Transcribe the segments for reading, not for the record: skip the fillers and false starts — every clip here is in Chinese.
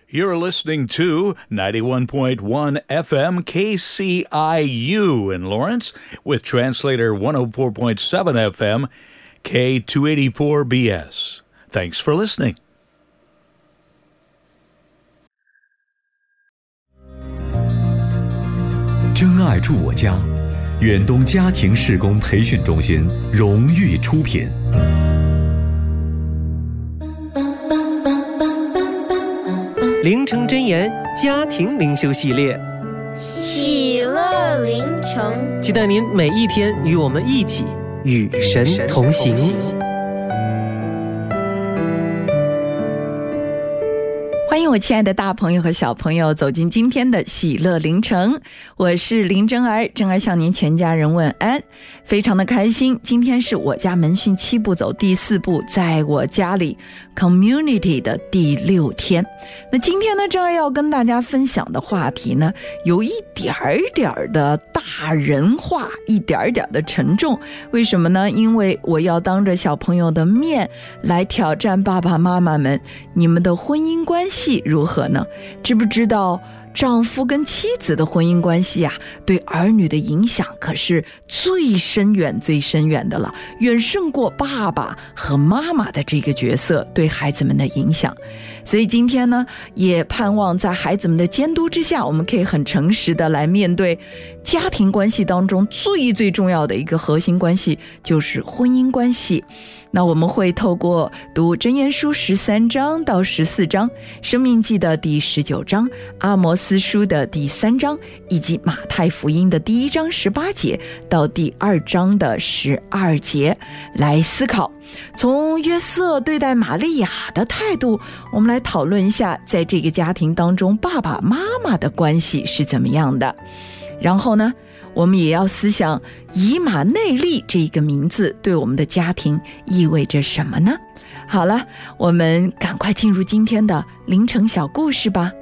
You're listening to 91.1 FM KCIU in Lawrence with translator 104.7 FM K284BS. Thanks for listening. 真爱住我家，远东家庭事工培训中心荣誉出品。 灵城真言家庭灵修系列， 喜乐灵城， 期待您每一天与我们一起与神同行。 欢迎我亲爱的大朋友和小朋友走进今天的喜乐灵城，我是林真儿，真儿向您全家人问安，非常的开心。今天是我家门训7步走第4步，在我家里 Community 的第6天。那今天呢，真儿要跟大家分享的话题呢，有一点点的大人化，一点点的沉重。为什么呢？因为我要当着小朋友的面来挑战爸爸妈妈们，你们的婚姻关系如何呢？知不知道丈夫跟妻子的婚姻关系啊，对儿女的影响可是最深远的了，远胜过爸爸和妈妈的这个角色对孩子们的影响。所以今天呢，也盼望在孩子们的监督之下，我们可以很诚实的来面对家庭关系当中最重要的一个核心关系，就是婚姻关系。那我们会透过读箴言书13章到14章，生命记的第19章，阿摩斯书的第3章，以及马太福音的第1章18节到第2章的12节来思考。从约瑟对待玛利亚的态度，我们来讨论一下在这个家庭当中爸爸妈妈的关系是怎么样的。然后呢，我们也要思想以马内利这个名字对我们的家庭意味着什么呢？好了，我们赶快进入今天的凌晨小故事吧。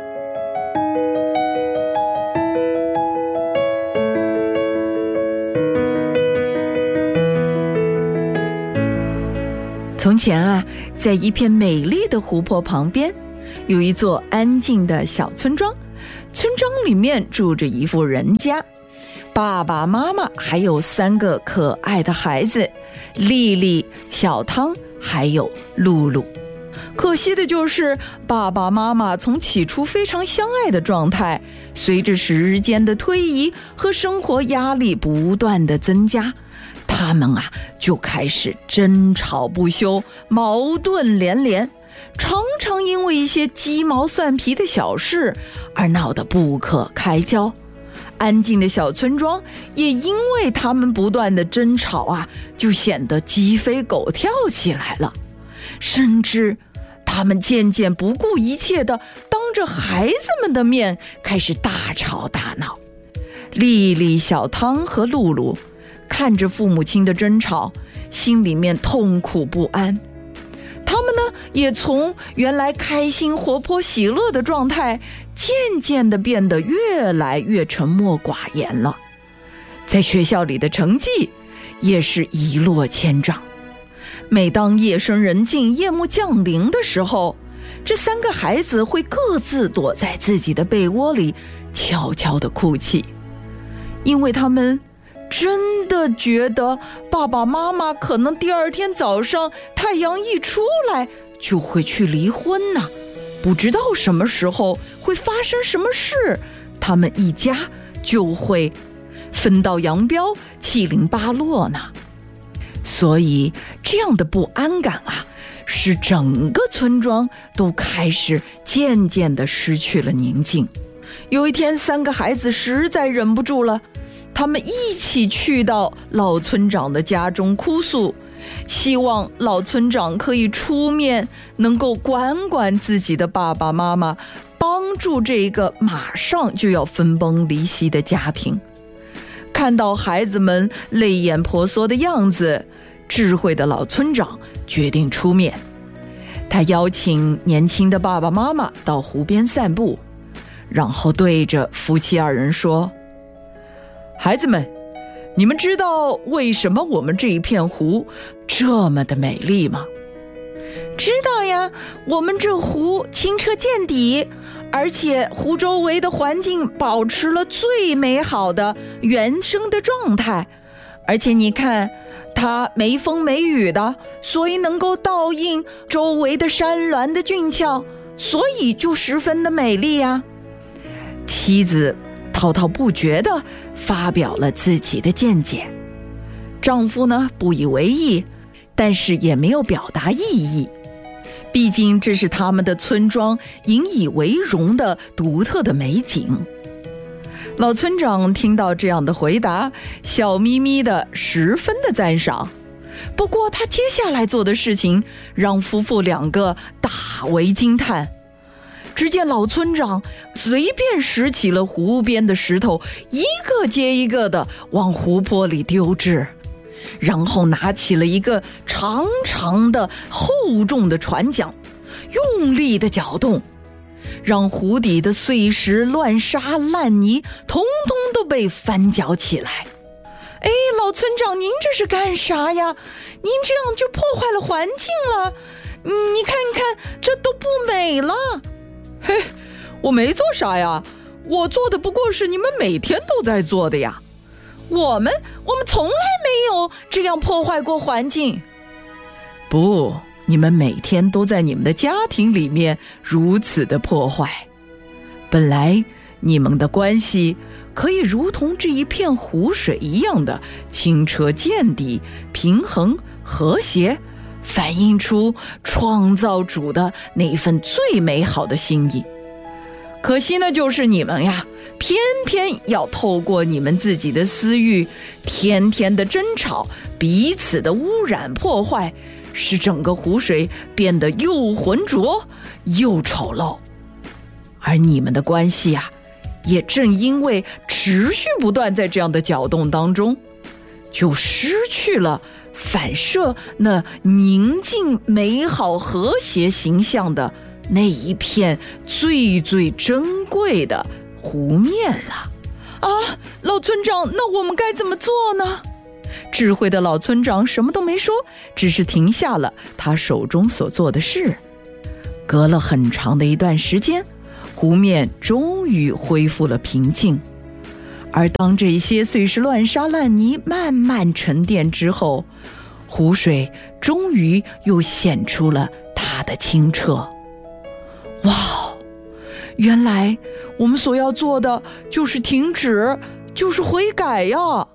从前啊，在一片美丽的湖泊旁边，有一座安静的小村庄。村庄里面住着一户人家，爸爸妈妈还有3个可爱的孩子，丽丽、小汤还有露露。可惜的就是爸爸妈妈从起初非常相爱的状态，随着时间的推移和生活压力不断的增加，他们啊就开始争吵不休，矛盾连连，常常因为一些鸡毛蒜皮的小事而闹得不可开交。安静的小村庄也因为他们不断的争吵啊，就显得鸡飞狗跳起来了，甚至他们渐渐不顾一切的当着孩子们的面开始大吵大闹。丽丽、小汤和露露看着父母亲的争吵，心里面痛苦不安。他们呢，也从原来开心活泼喜乐的状态，渐渐的变得越来越沉默寡言了。在学校里的成绩也是一落千丈。每当夜深人静、夜幕降临的时候，这3个孩子会各自躲在自己的被窝里悄悄地哭泣，因为他们真的觉得爸爸妈妈可能第2天早上太阳一出来就会去离婚呢，不知道什么时候会发生什么事，他们一家就会分道扬镳，七零八落呢。所以这样的不安感啊，使整个村庄都开始渐渐地失去了宁静。有一天，3个孩子实在忍不住了，他们一起去到老村长的家中哭诉，希望老村长可以出面，能够管管自己的爸爸妈妈，帮助这个马上就要分崩离析的家庭。看到孩子们泪眼婆娑的样子，智慧的老村长决定出面。他邀请年轻的爸爸妈妈到湖边散步，然后对着夫妻2人说：孩子们，你们知道为什么我们这一片湖这么的美丽吗？知道呀，我们这湖清澈见底，而且湖周围的环境保持了最美好的原生的状态，而且你看它没风没雨的，所以能够倒映周围的山峦的俊俏，所以就十分的美丽呀。妻子滔滔不绝地发表了自己的见解，丈夫呢不以为意，但是也没有表达异议，毕竟这是他们的村庄引以为荣的独特的美景。老村长听到这样的回答，笑眯眯的，十分的赞赏。不过他接下来做的事情让夫妇两个大为惊叹。只见老村长随便拾起了湖边的石头，一个接一个的往湖泊里丢掷，然后拿起了一个长长的厚重的船桨，用力的搅动，让湖底的碎石、乱沙、烂泥统统都被翻搅起来。哎，老村长，您这是干啥呀？您这样就破坏了环境了。你看看，这都不美了。嘿，我没做啥呀，我做的不过是你们每天都在做的呀。我们从来没有这样破坏过环境。不，你们每天都在你们的家庭里面如此的破坏。本来你们的关系可以如同这一片湖水一样的清澈见底、平衡和谐，反映出创造主的那份最美好的心意。可惜呢，就是你们呀，偏偏要透过你们自己的私欲，天天的争吵，彼此的污染破坏，使整个湖水变得又浑浊又丑陋。而你们的关系啊，也正因为持续不断在这样的搅动当中，就失去了反射那宁静、美好、和谐形象的那一片最最珍贵的湖面了。啊，老村长，那我们该怎么做呢？智慧的老村长什么都没说，只是停下了他手中所做的事。隔了很长的一段时间，湖面终于恢复了平静。而当这些碎石、乱沙、烂泥慢慢沉淀之后，湖水终于又显出了它的清澈。哇，原来我们所要做的就是停止，就是悔改呀。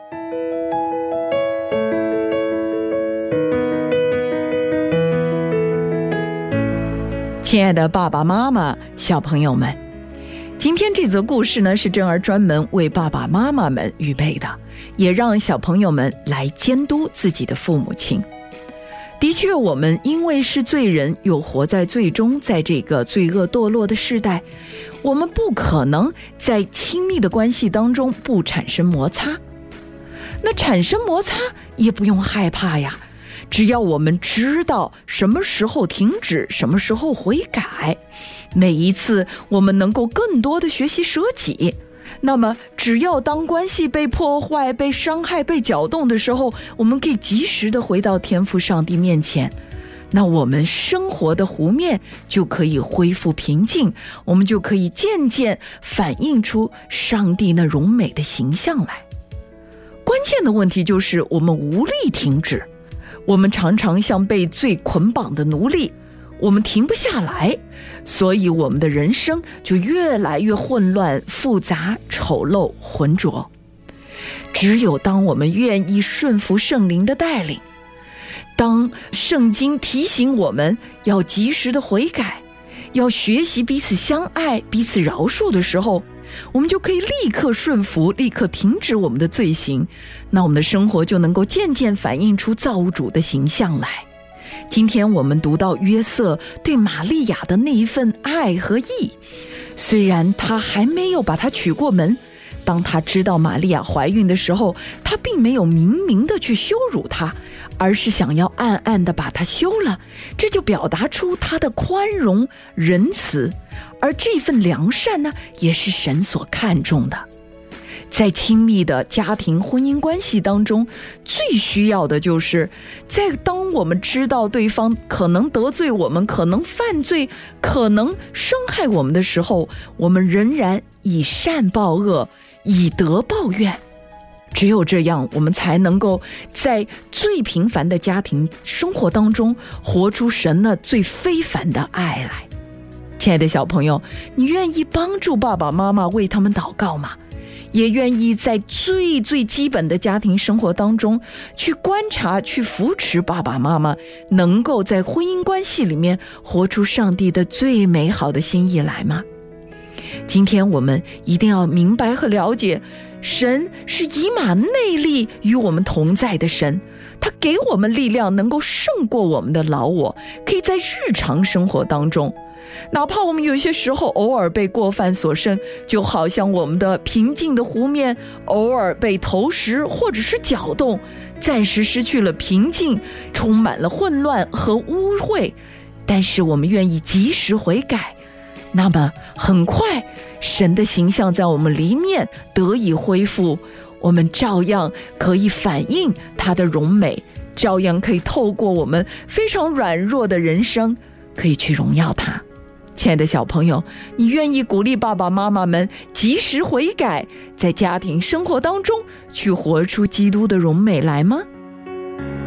亲爱的爸爸妈妈、小朋友们，今天这则故事呢，是珍儿专门为爸爸妈妈们预备的，也让小朋友们来监督自己的父母亲。的确，我们因为是罪人，又活在罪中，在这个罪恶堕落的时代，我们不可能在亲密的关系当中不产生摩擦。那产生摩擦也不用害怕呀，只要我们知道什么时候停止，什么时候悔改，每一次我们能够更多的学习舍己，那么只要当关系被破坏、被伤害、被搅动的时候，我们可以及时的回到天父上帝面前，那我们生活的湖面就可以恢复平静，我们就可以渐渐反映出上帝那荣美的形象来。关键的问题就是我们无力停止，我们常常像被罪捆绑的奴隶，我们停不下来，所以我们的人生就越来越混乱、复杂、丑陋、浑浊。只有当我们愿意顺服圣灵的带领，当圣经提醒我们要及时的悔改，要学习彼此相爱、彼此饶恕的时候，我们就可以立刻顺服，立刻停止我们的罪行，那我们的生活就能够渐渐反映出造物主的形象来。今天我们读到约瑟对玛利亚的那一份爱和义，虽然他还没有把她娶过门，当他知道玛利亚怀孕的时候，他并没有明明的去羞辱她，而是想要暗暗的把她休了，这就表达出他的宽容仁慈，而这份良善呢，也是神所看重的。 在亲密的家庭婚姻关系当中，最需要的就是在当我们知道对方可能得罪我们，可能犯罪，可能伤害我们的时候，我们仍然以善报恶，以德报怨。只有这样，我们才能够在最平凡的家庭生活当中活出神那最非凡的爱来。亲爱的小朋友，你愿意帮助爸爸妈妈为他们祷告吗？也愿意在最基本的家庭生活当中去观察，去扶持爸爸妈妈能够在婚姻关系里面活出上帝的最美好的心意来吗？今天我们一定要明白和了解，神是以马内利与我们同在的神，他给我们力量能够胜过我们的老我，可以在日常生活当中，哪怕我们有些时候偶尔被过犯所胜，就好像我们的平静的湖面偶尔被投石或者是搅动，暂时失去了平静，充满了混乱和污秽，但是我们愿意及时悔改，那么很快神的形象在我们里面得以恢复，我们照样可以反映他的荣美，照样可以透过我们非常软弱的人生可以去荣耀他。亲爱的小朋友，你愿意鼓励爸爸妈妈们及时悔改，在家庭生活当中去活出基督的荣美来吗？